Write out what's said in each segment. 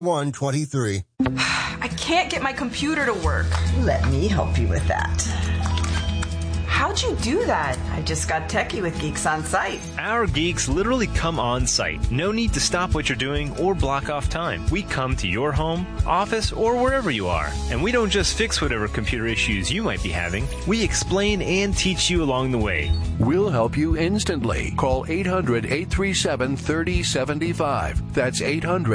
123. I can't get my computer to work. Let me help you with that. How'd you do that? I just got techie with Geeks on Site. Our geeks literally come on site. No need to stop what you're doing or block off time. We come to your home, office, or wherever you are. And we don't just fix whatever computer issues you might be having. We explain and teach you along the way. We'll help you instantly. Call 800-837-3075. That's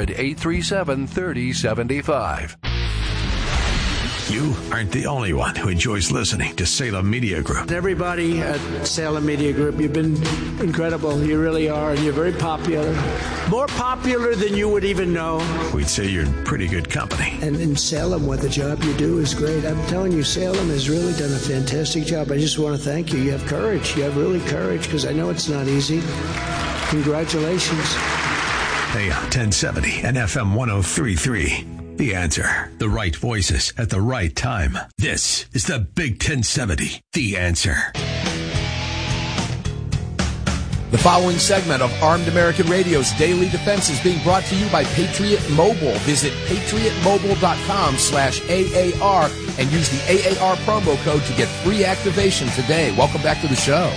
800-837-3075. You aren't the only one who enjoys listening to Salem Media Group. Everybody at Salem Media Group, you've been incredible. You really are, and you're very popular. More popular than you would even know. We'd say you're in pretty good company. And in Salem, what the job you do is great. I'm telling you, Salem has really done a fantastic job. I just want to thank you. You have courage. You have really courage, because I know it's not easy. Congratulations. AM 1070 and FM 103.3. The Answer. The right voices at the right time. This is the Big 1070. The Answer. The following segment of Armed American Radio's Daily Defense is being brought to you by Patriot Mobile. Visit patriotmobile.com/AAR and use the AAR promo code to get free activation today. Welcome back to the show.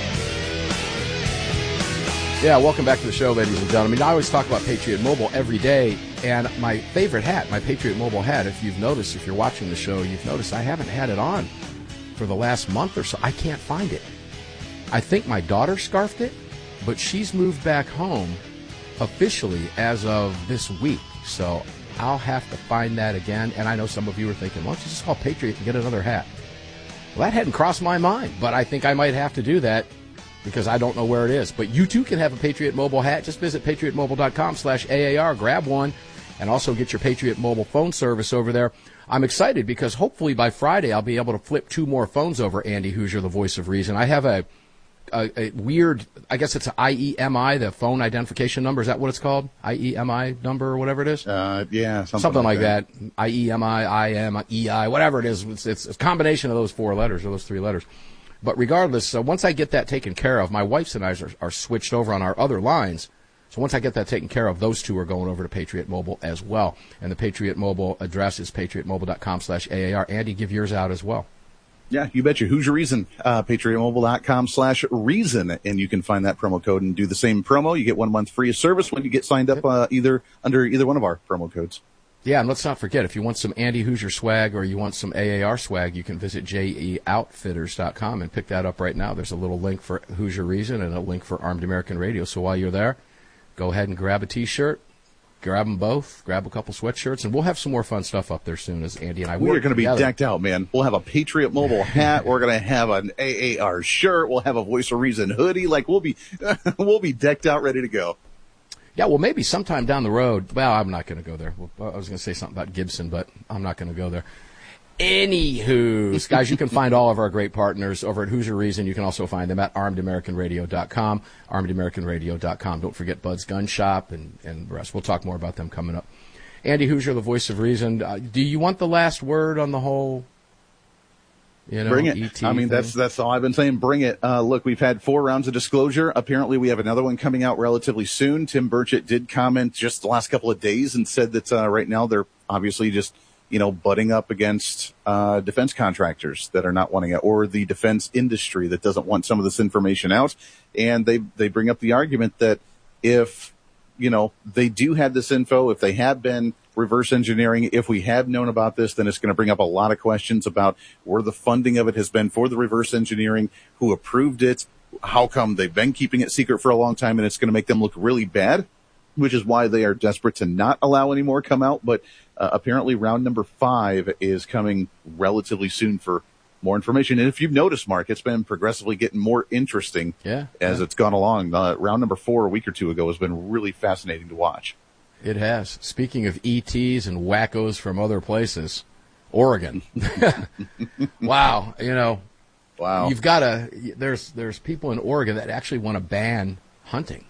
Yeah, welcome back to the show, ladies and gentlemen. I always talk about Patriot Mobile every day, and my favorite hat, my Patriot Mobile hat, if you've noticed, if you're watching the show, you've noticed I haven't had it on for the last month or so. I can't find it. I think my daughter scarfed it, but she's moved back home officially as of this week, so I'll have to find that again. And I know some of you are thinking, why don't you just call Patriot and get another hat? Well, that hadn't crossed my mind, but I think I might have to do that, because I don't know where it is. But you too can have a Patriot Mobile hat. Just visit patriotmobile.com/AAR, grab one, and also get your Patriot Mobile phone service over there. I'm excited because hopefully by Friday I'll be able to flip 2 more phones over, Andy Hoosier, the voice of reason. I have a weird, I guess it's an IEMI, the phone identification number. Is that what it's called? IEMI number or whatever it is? Yeah, something like that. IEMI, IM, EI, whatever it is. It's a combination of those 4 letters or those 3 letters. But regardless, once I get that taken care of, my wife's and I are switched over on our other lines. So once I get that taken care of, those 2 are going over to Patriot Mobile as well. And the Patriot Mobile address is patriotmobile.com/AAR. Andy, give yours out as well. Yeah, you betcha. Who's your reason? patriotmobile.com/reason. And you can find that promo code and do the same promo. You get 1 month free of service when you get signed up under either one of our promo codes. Yeah, and let's not forget, if you want some Andy Hoosier swag or you want some AAR swag, you can visit jeoutfitters.com and pick that up right now. There's a little link for Hoosier Reason and a link for Armed American Radio. So while you're there, go ahead and grab a T-shirt, grab them both, grab a couple sweatshirts, and we'll have some more fun stuff up there soon as Andy and I We're work going to be together. decked out, man. We'll have a Patriot Mobile hat. We're going to have an AAR shirt. We'll have a Voice of Reason hoodie. Like, we'll be decked out, ready to go. Yeah, well, maybe sometime down the road. Well, I'm not going to go there. I was going to say something about Gibson, but I'm not going to go there. Anywho, guys, you can find all of our great partners over at Hoosier Reason. You can also find them at armedamericanradio.com, armedamericanradio.com. Don't forget Bud's Gun Shop and the rest. We'll talk more about them coming up. Andy Hoosier, the voice of reason. Do you want the last word on the whole, bring it. ET I mean, thing? that's all I've been saying. Bring it. Look, we've had 4 rounds of disclosure. Apparently, we have another one coming out relatively soon. Tim Burchett did comment just the last couple of days and said that right now they're obviously just butting up against defense contractors that are not wanting it, or the defense industry that doesn't want some of this information out. And they bring up the argument that if, they do have this info, if they have been reverse engineering, if we have known about this, then it's going to bring up a lot of questions about where the funding of it has been for the reverse engineering, who approved it, how come they've been keeping it secret for a long time, and it's going to make them look really bad, which is why they are desperate to not allow any more come out. But apparently round number 5 is coming relatively soon for more information. And if you've noticed, Mark, it's been progressively getting more interesting as it's gone along. Round number 4 a week or 2 ago has been really fascinating to watch. It has. Speaking of ETs and wackos from other places, Oregon. Wow. Wow. You've got there's people in Oregon that actually want to ban hunting.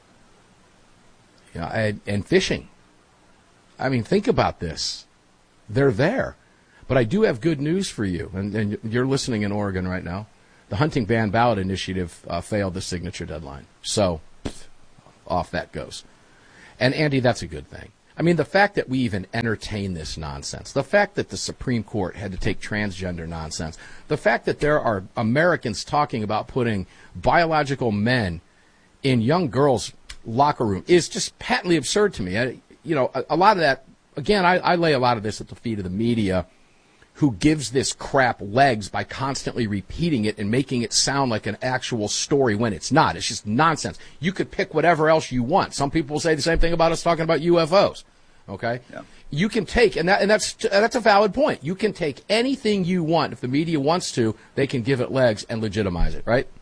And fishing. I mean, think about this. They're there. But I do have good news for you, and you're listening in Oregon right now. The Hunting Ban Ballot Initiative failed the signature deadline. So, off that goes. And, Andy, that's a good thing. I mean, the fact that we even entertain this nonsense, the fact that the Supreme Court had to take transgender nonsense, the fact that there are Americans talking about putting biological men in young girls' locker room is just patently absurd to me. A lot of that, again, I lay a lot of this at the feet of the media, who gives this crap legs by constantly repeating it and making it sound like an actual story when it's not. It's just nonsense. You could pick whatever else you want. Some people will say the same thing about us talking about UFOs. Okay? Yeah. You can take, and that's a valid point. You can take anything you want. If the media wants to, they can give it legs and legitimize it, right?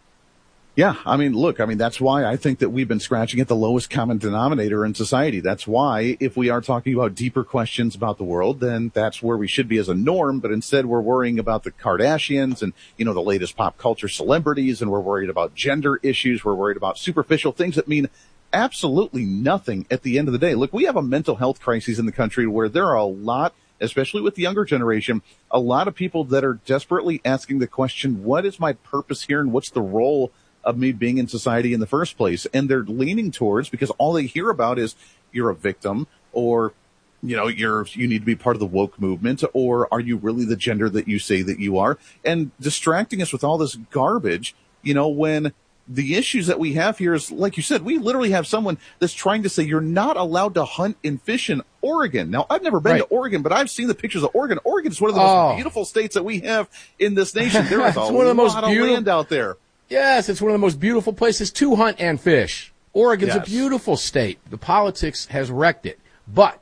Yeah, that's why I think that we've been scratching at the lowest common denominator in society. That's why if we are talking about deeper questions about the world, then that's where we should be as a norm. But instead we're worrying about the Kardashians and, the latest pop culture celebrities, and we're worried about gender issues. We're worried about superficial things that mean absolutely nothing at the end of the day. Look, we have a mental health crisis in the country where there are a lot, especially with the younger generation, a lot of people that are desperately asking the question, what is my purpose here and what's the role of me being in society in the first place? And they're leaning towards, because all they hear about is you're a victim, or, you need to be part of the woke movement, or are you really the gender that you say that you are? And distracting us with all this garbage, when the issues that we have here is, like you said, we literally have someone that's trying to say you're not allowed to hunt and fish in Oregon. Now, I've never been to Oregon, but I've seen the pictures of Oregon. Oregon is one of the most beautiful states that we have in this nation. There is a lot of land out there. Yes, it's one of the most beautiful places to hunt and fish. Oregon's a beautiful state. The politics has wrecked it. But,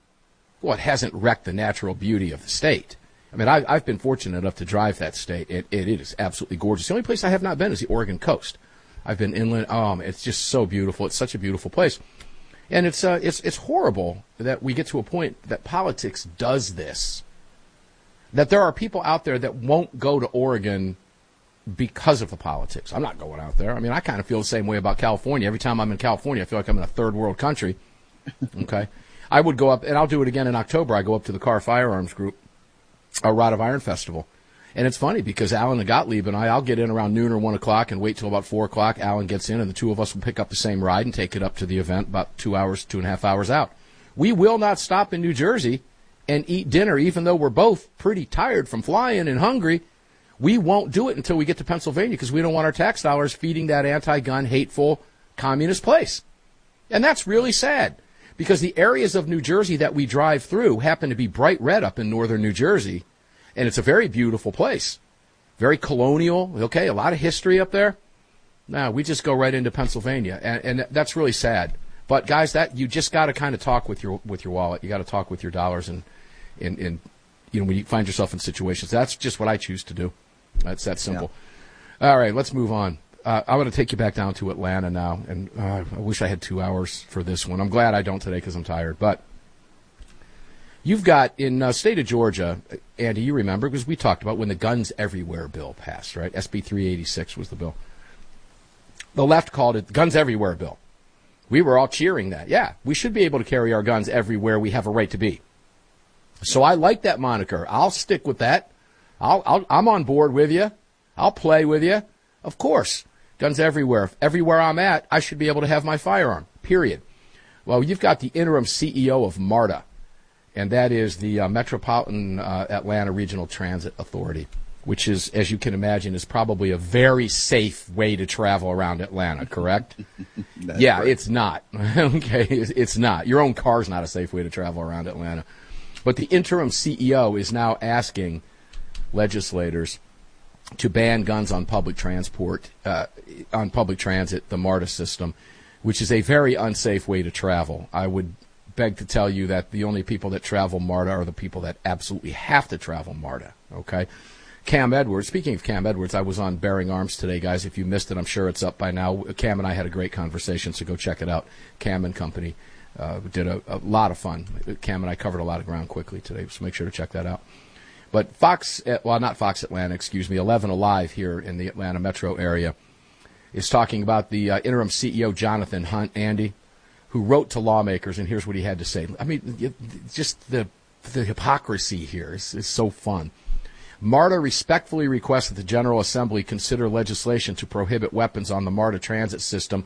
it hasn't wrecked the natural beauty of the state. I mean, I've been fortunate enough to drive that state. It is absolutely gorgeous. The only place I have not been is the Oregon coast. I've been inland. It's just so beautiful. It's such a beautiful place. And it's horrible that we get to a point that politics does this. That there are people out there that won't go to Oregon because of the politics. I'm not going out there. I mean, I kind of feel the same way about California. Every time I'm in California, I feel like I'm in a third world country. Okay. I would go up, and I'll do it again in October. I go up to the Car Firearms Group, a Rod of Iron Festival. And it's funny because Alan and Gottlieb and I'll get in around noon or 1 o'clock and wait till about 4 o'clock. Alan gets in, and the two of us will pick up the same ride and take it up to the event about 2.5 hours out. We will not stop in New Jersey and eat dinner, even though we're both pretty tired from flying and hungry. We won't do it until we get to Pennsylvania because we don't want our tax dollars feeding that anti-gun, hateful, communist place. And that's really sad because the areas of New Jersey that we drive through happen to be bright red up in northern New Jersey, and it's a very beautiful place. Very colonial, okay, a lot of history up there. No, we just go right into Pennsylvania, and that's really sad. But, guys, that you just got to kind of talk with your wallet. You got to talk with your dollars and when you find yourself in situations. That's just what I choose to do. That's that simple. Yeah. All right, let's move on. I'm going to take you back down to Atlanta now, and I wish I had 2 hours for this one. I'm glad I don't today because I'm tired. But you've got in state of Georgia, Andy, you remember, because we talked about when the Guns Everywhere bill passed, right? SB 386 was the bill. The left called it the Guns Everywhere bill. We were all cheering that. Yeah, we should be able to carry our guns everywhere we have a right to be. So I like that moniker. I'll stick with that. I'm on board with you. I'll play with you. Of course. Guns everywhere. Everywhere I'm at, I should be able to have my firearm. Period. Well, you've got the interim CEO of MARTA, and that is the Metropolitan Atlanta Regional Transit Authority, which is, as you can imagine, is probably a very safe way to travel around Atlanta, correct? Yeah, right. It's not. Okay, it's not. Your own car's not a safe way to travel around Atlanta. But the interim CEO is now asking legislators to ban guns on public transport, on public transit, the MARTA system, which is a very unsafe way to travel. I would beg to tell you that the only people that travel MARTA are the people that absolutely have to travel MARTA, okay? Cam Edwards, speaking of Cam Edwards, I was on Bearing Arms today, guys. If you missed it, I'm sure it's up by now. Cam and I had a great conversation, so go check it out. Cam and Company did a lot of fun. Cam and I covered a lot of ground quickly today, so make sure to check that out. But not Fox Atlanta, 11 Alive here in the Atlanta metro area, is talking about the interim CEO, Jonathan Hunt, Andy, who wrote to lawmakers, and here's what he had to say. I mean, just the hypocrisy here is so fun. MARTA respectfully requests that the General Assembly consider legislation to prohibit weapons on the MARTA transit system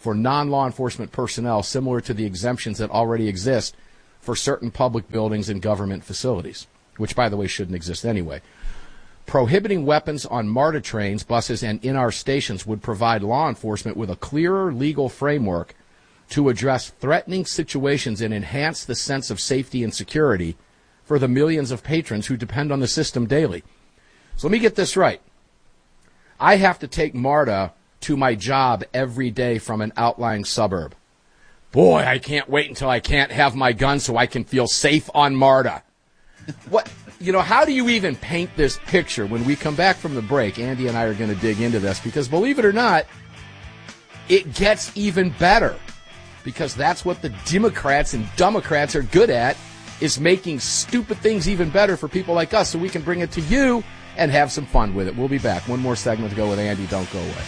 for non-law enforcement personnel, similar to the exemptions that already exist for certain public buildings and government facilities, which, by the way, shouldn't exist anyway. Prohibiting weapons on MARTA trains, buses, and in our stations would provide law enforcement with a clearer legal framework to address threatening situations and enhance the sense of safety and security for the millions of patrons who depend on the system daily. So let me get this right. I have to take MARTA to my job every day from an outlying suburb. Boy, I can't wait until I can't have my gun so I can feel safe on MARTA. What? How do you even paint this picture? When we come back from the break, Andy and I are going to dig into this because, believe it or not, it gets even better, because that's what the Democrats and Democrats are good at, is making stupid things even better for people like us so we can bring it to you and have some fun with it. We'll be back. One more segment to go with Andy. Don't go away.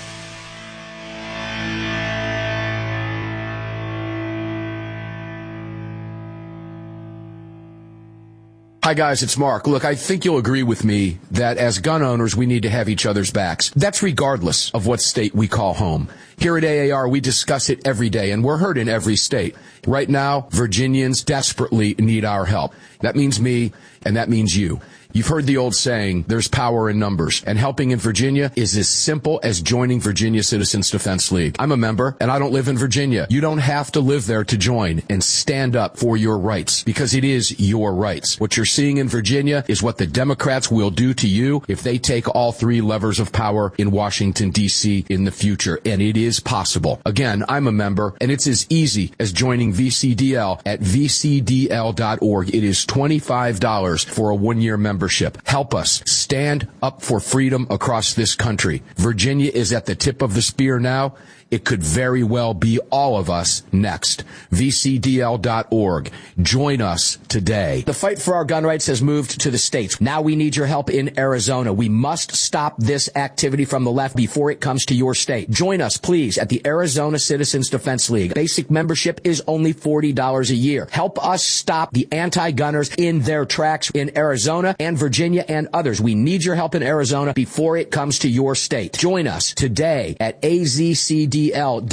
Hi, guys, it's Mark. Look, I think you'll agree with me that as gun owners, we need to have each other's backs. That's regardless of what state we call home. Here at AAR, we discuss it every day, and we're heard in every state. Right now, Virginians desperately need our help. That means me, and that means you. You've heard the old saying, there's power in numbers, and helping in Virginia is as simple as joining Virginia Citizens Defense League. I'm a member, and I don't live in Virginia. You don't have to live there to join and stand up for your rights, because it is your rights. What you're seeing in Virginia is what the Democrats will do to you if they take all three levers of power in Washington, D.C. in the future, and it is possible. Again, I'm a member, and it's as easy as joining VCDL at vcdl.org. It is $25 for a one-year membership. Help us stand up for freedom across this country. Virginia is at the tip of the spear now. It could very well be all of us next. VCDL.org. Join us today. The fight for our gun rights has moved to the states. Now we need your help in Arizona. We must stop this activity from the left before it comes to your state. Join us, please, at the Arizona Citizens Defense League. Basic membership is only $40 a year. Help us stop the anti-gunners in their tracks in Arizona and Virginia and others. We need your help in Arizona before it comes to your state. Join us today at AZCDL.org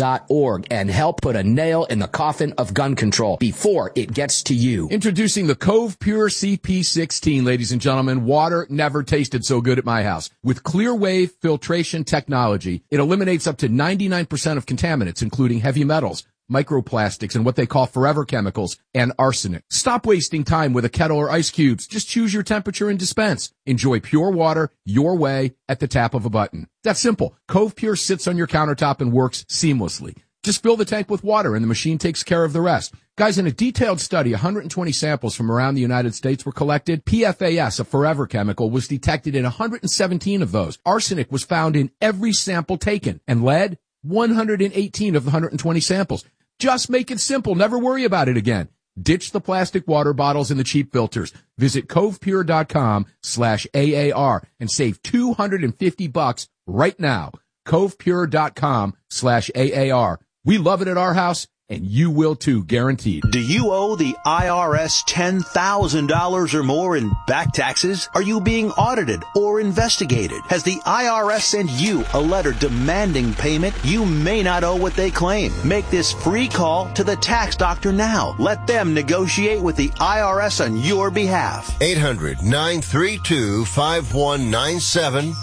and help put a nail in the coffin of gun control before it gets to you. Introducing the Cove Pure CP16, ladies and gentlemen. Water never tasted so good at my house. With clear wave filtration technology, it eliminates up to 99% of contaminants, including heavy metals, microplastics, and what they call forever chemicals, and arsenic. Stop wasting time with a kettle or ice cubes. Just choose your temperature and dispense. Enjoy pure water your way at the tap of a button. That's simple. Cove Pure sits on your countertop and works seamlessly. Just fill the tank with water and the machine takes care of the rest. Guys, in a detailed study, 120 samples from around the United States were collected. PFAS, a forever chemical, was detected in 117 of those. Arsenic was found in every sample taken, and lead, 118 of the 120 samples. Just make it simple. Never worry about it again. Ditch the plastic water bottles and the cheap filters. Visit covepure.com/AAR and save $250 right now. covepure.com/AAR. We love it at our house, and you will too, guaranteed. Do you owe the IRS $10,000 or more in back taxes? Are you being audited or investigated? Has the IRS sent you a letter demanding payment? You may not owe what they claim. Make this free call to the tax doctor now. Let them negotiate with the IRS on your behalf. 800-932-5197.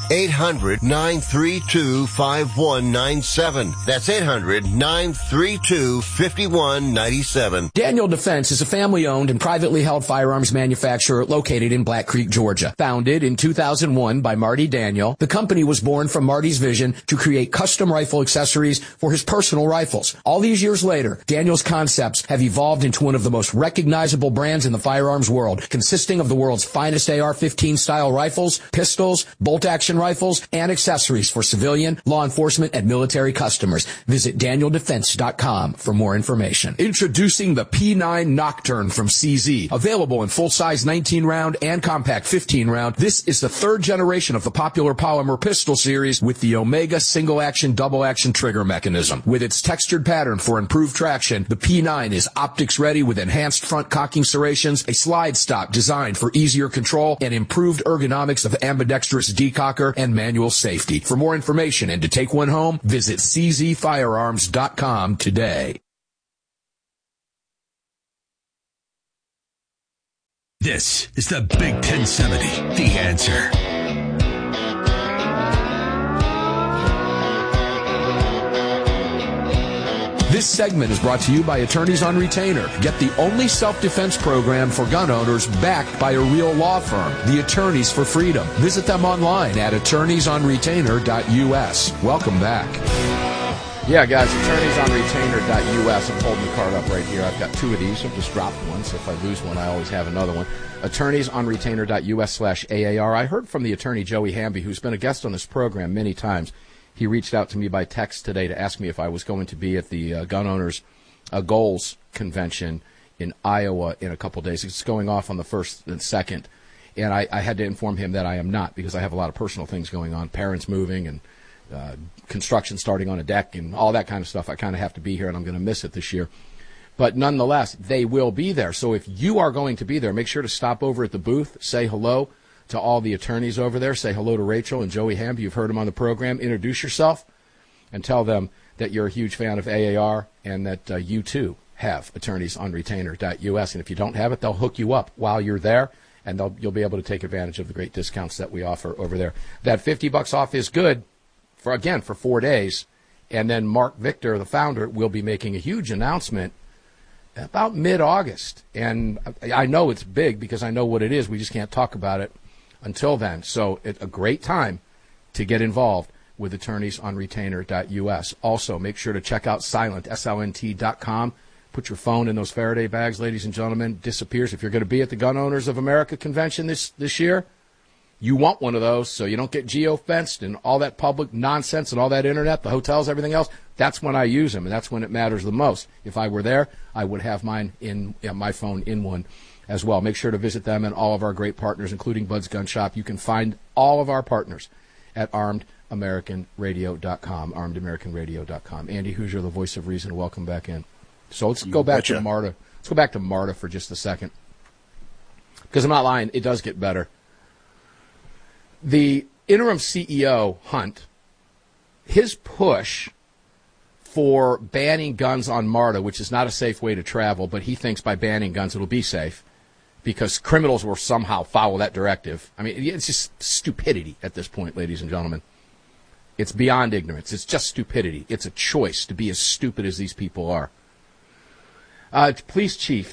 800-932-5197. That's 800-932-5197. 5197. Daniel Defense is a family-owned and privately held firearms manufacturer located in Black Creek, Georgia. Founded in 2001 by Marty Daniel, the company was born from Marty's vision to create custom rifle accessories for his personal rifles. All these years later, Daniel's concepts have evolved into one of the most recognizable brands in the firearms world, consisting of the world's finest AR-15 style rifles, pistols, bolt-action rifles, and accessories for civilian, law enforcement, and military customers. Visit DanielDefense.com for more information. Introducing the P9 Nocturne from CZ. Available in full-size 19-round and compact 15-round, this is the third generation of the popular polymer pistol series with the Omega single-action, double-action trigger mechanism. With its textured pattern for improved traction, the P9 is optics-ready with enhanced front cocking serrations, a slide stop designed for easier control, and improved ergonomics of ambidextrous decocker and manual safety. For more information and to take one home, visit czfirearms.com today. This is the Big 1070, The Answer. This segment is brought to you by Attorneys on Retainer. Get the only self-defense program for gun owners backed by a real law firm, the Attorneys for Freedom. Visit them online at attorneysonretainer.us. Welcome back. Yeah, guys, attorneysonretainer.us. I'm holding the card up right here. I've got two of these. I've just dropped one, so if I lose one, I always have another one. Attorneysonretainer.us/AAR. I heard from the attorney Joey Hamby, who's been a guest on this program many times. He reached out to me by text today to ask me if I was going to be at the Gun Owners Goals Convention in Iowa in a couple days. It's going off on the 1st and 2nd, and I had to inform him that I am not because I have a lot of personal things going on, parents moving and construction starting on a deck and all that kind of stuff. I kind of have to be here, and I'm going to miss it this year. But nonetheless, they will be there. So if you are going to be there, make sure to stop over at the booth, say hello to all the attorneys over there. Say hello to Rachel and Joey Hamby. You've heard them on the program. Introduce yourself and tell them that you're a huge fan of AAR and that you, too, have attorneysonretainer.us. And if you don't have it, they'll hook you up while you're there, and you'll be able to take advantage of the great discounts that we offer over there. That $50 off is good for 4 days. And then Mark Victor, the founder, will be making a huge announcement about mid-August. And I know it's big because I know what it is. We just can't talk about it until then. So it's a great time to get involved with attorneysonretainer.us. Also, make sure to check out Silent, SLNT.com. Put your phone in those Faraday bags, ladies and gentlemen. Disappears. If you're going to be at the Gun Owners of America convention this year, you want one of those so you don't get geo-fenced and all that public nonsense and all that internet, the hotels, everything else. That's when I use them, and that's when it matters the most. If I were there, I would have mine in my phone in one as well. Make sure to visit them and all of our great partners, including Bud's Gun Shop. You can find all of our partners at armedamericanradio.com, armedamericanradio.com. Andy Hoosier, the voice of reason, welcome back in. So let's go back to MARTA. Let's go back to MARTA for just a second. Because I'm not lying, it does get better. The interim CEO, Hunt, his push for banning guns on MARTA, which is not a safe way to travel, but he thinks by banning guns it'll be safe because criminals will somehow follow that directive. I mean, it's just stupidity at this point, ladies and gentlemen. It's beyond ignorance. It's just stupidity. It's a choice to be as stupid as these people are. MARTA's police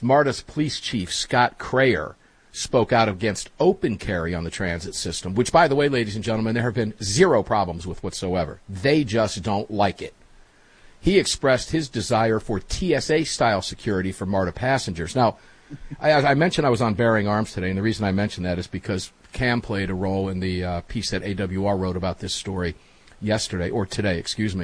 chief, Scott Crayer, spoke out against open carry on the transit system, which, by the way, ladies and gentlemen, there have been zero problems with whatsoever. They just don't like it. He expressed his desire for TSA-style security for MARTA passengers. Now, I mentioned I was on Bearing Arms today, and the reason I mentioned that is because Cam played a role in the piece that AWR wrote about this story today,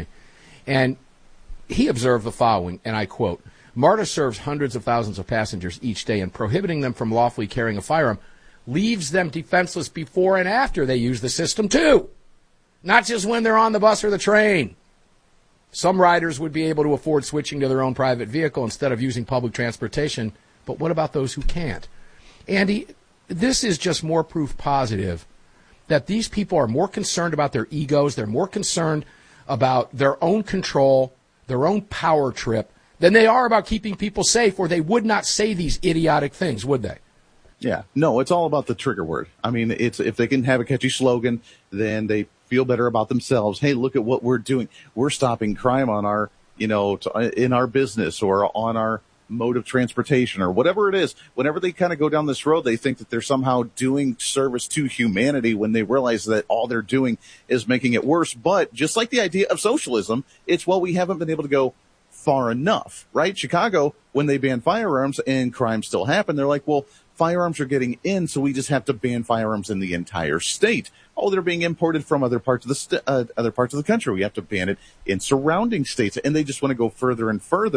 and he observed the following, and I quote, MARTA serves hundreds of thousands of passengers each day, and prohibiting them from lawfully carrying a firearm leaves them defenseless before and after they use the system, too. Not just when they're on the bus or the train. Some riders would be able to afford switching to their own private vehicle instead of using public transportation, but what about those who can't? Andy, this is just more proof positive that these people are more concerned about their egos, they're more concerned about their own control, their own power trip, than they are about keeping people safe, or they would not say these idiotic things, would they? Yeah. No, it's all about the trigger word. I mean, it's if they can have a catchy slogan, then they feel better about themselves. Hey, look at what we're doing. We're stopping crime on our, in our business or on our mode of transportation or whatever it is. Whenever they kind of go down this road, they think that they're somehow doing service to humanity when they realize that all they're doing is making it worse. But just like the idea of socialism, it's, well, we haven't been able to go far enough, right? Chicago, when they banned firearms and crime still happened, they're like, well, firearms are getting in, so we just have to ban firearms in the entire state. Oh, they're being imported from other parts of the country. We have to ban it in surrounding states, and they just want to go further and further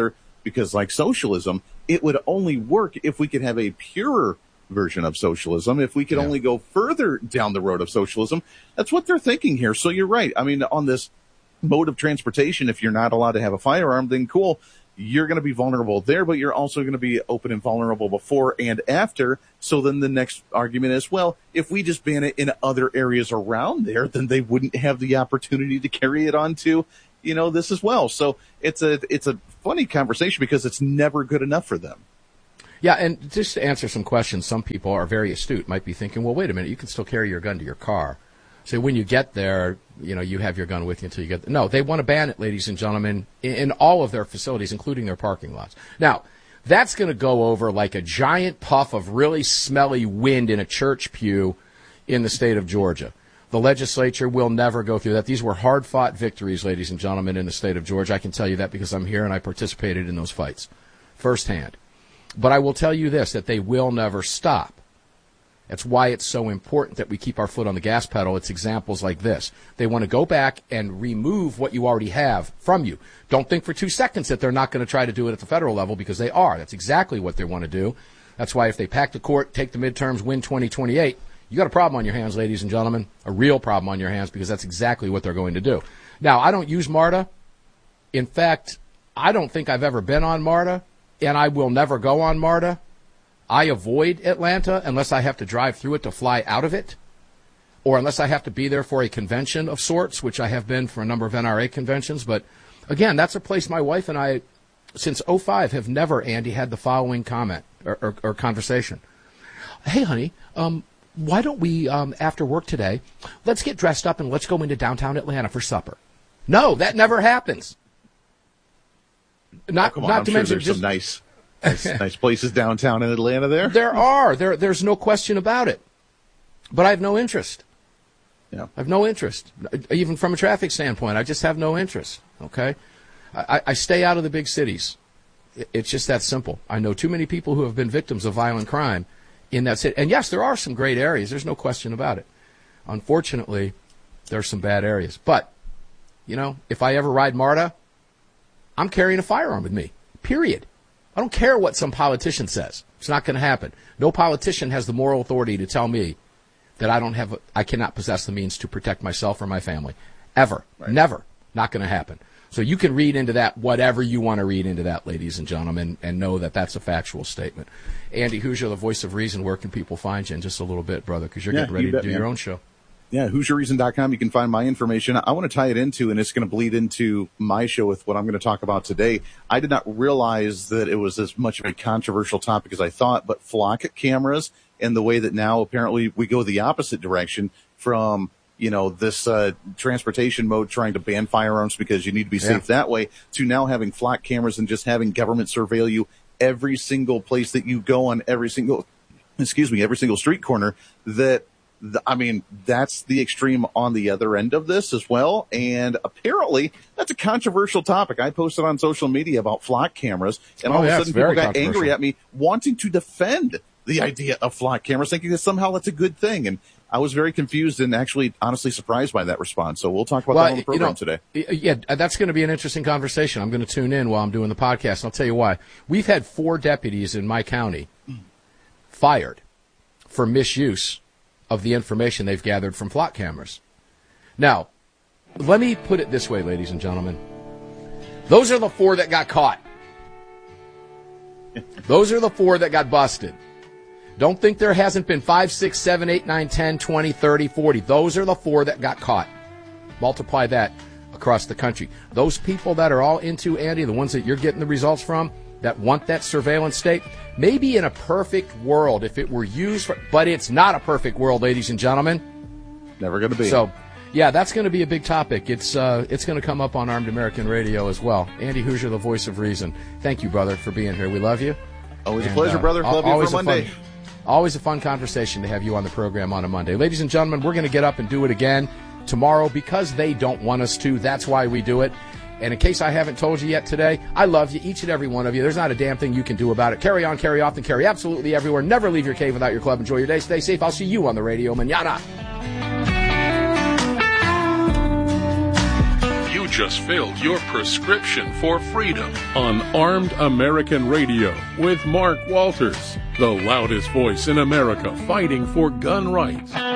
because like socialism, it would only work if we could have a purer version of socialism. If we could only go further down the road of socialism, that's what they're thinking here. So you're right. I mean, on this mode of transportation, if you're not allowed to have a firearm, then cool. You're going to be vulnerable there, but you're also going to be open and vulnerable before and after. So then the next argument is, well, if we just ban it in other areas around there, then they wouldn't have the opportunity to carry it on to, this as well. So it's a funny conversation because it's never good enough for them. Yeah, and just to answer some questions, some people are very astute, might be thinking, well, wait a minute, you can still carry your gun to your car. So when you get there, you have your gun with you until you get there. No, they want to ban it, ladies and gentlemen, in all of their facilities, including their parking lots. Now, that's going to go over like a giant puff of really smelly wind in a church pew in the state of Georgia. The legislature will never go through that. These were hard-fought victories, ladies and gentlemen, in the state of Georgia. I can tell you that because I'm here and I participated in those fights firsthand. But I will tell you this, that they will never stop. That's why it's so important that we keep our foot on the gas pedal. It's examples like this. They want to go back and remove what you already have from you. Don't think for 2 seconds that they're not going to try to do it at the federal level, because they are. That's exactly what they want to do. That's why if they pack the court, take the midterms, win 2028, you got a problem on your hands, ladies and gentlemen, a real problem on your hands, because that's exactly what they're going to do. Now, I don't use MARTA. In fact, I don't think I've ever been on MARTA, and I will never go on MARTA. I avoid Atlanta unless I have to drive through it to fly out of it, or unless I have to be there for a convention of sorts, which I have been for a number of NRA conventions. But, again, that's a place my wife and I, since 2005, have never, Andy, had the following comment or conversation. Hey, honey, why don't we, after work today, let's get dressed up and let's go into downtown Atlanta for supper. No, that never happens. Not to mention there's some nice places downtown in Atlanta there. There are. There's no question about it. But I have no interest. Yeah. I have no interest. Even from a traffic standpoint, I just have no interest. Okay? I stay out of the big cities. It's just that simple. I know too many people who have been victims of violent crime in that city. And yes, there are some great areas. There's no question about it. Unfortunately, there are some bad areas. But, if I ever ride MARTA, I'm carrying a firearm with me. Period. I don't care what some politician says. It's not going to happen. No politician has the moral authority to tell me that I cannot possess the means to protect myself or my family. Ever. Right. Never. Not going to happen. So you can read into that whatever you want to read into that, ladies and gentlemen, and know that that's a factual statement. Andy Hoosier, the voice of reason, where can people find you in just a little bit, brother? Because you're getting ready to do your own show. Yeah, HoosierReason.com. You can find my information. I want to tie it into, and it's going to bleed into my show with what I'm going to talk about today. I did not realize that it was as much of a controversial topic as I thought, but flock cameras and the way that now apparently we go the opposite direction from, this transportation mode trying to ban firearms because you need to be safe that way, to now having flock cameras and just having government surveil you every single place that you go on every single street corner. That's the extreme on the other end of this as well. And apparently that's a controversial topic. I posted on social media about flock cameras, and all of a sudden people got angry at me wanting to defend the idea of flock cameras, thinking that somehow that's a good thing. And I was very confused and actually honestly surprised by that response. So we'll talk about that on the program today. Yeah, that's going to be an interesting conversation. I'm going to tune in while I'm doing the podcast, and I'll tell you why. We've had 4 deputies in my county fired for misuse of the information they've gathered from flock cameras. Now, let me put it this way, ladies and gentlemen. Those are the 4 that got caught. Those are the 4 that got busted. Don't think there hasn't been 5, 6, 7, 8, 9, 10, 20, 30, 40. Those are the 4 that got caught. Multiply that across the country. Those people that are all into, Andy, the ones that you're getting the results from, that want that surveillance state, maybe in a perfect world if it were used for, but it's not a perfect world, ladies and gentlemen. Never going to be. So, yeah, that's going to be a big topic. It's going to come up on Armed American Radio as well. Andy Hoosier, the voice of reason. Thank you, brother, for being here. We love you. Always a pleasure, brother. Love you for Monday. Always a fun conversation to have you on the program on a Monday. Ladies and gentlemen, we're going to get up and do it again tomorrow because they don't want us to. That's why we do it. And in case I haven't told you yet today, I love you, each and every one of you. There's not a damn thing you can do about it. Carry on, carry often, carry absolutely everywhere. Never leave your cave without your club. Enjoy your day. Stay safe. I'll see you on the radio. Mañana. just filled your prescription for freedom on Armed American Radio with Mark Walters, the loudest voice in America fighting for gun rights.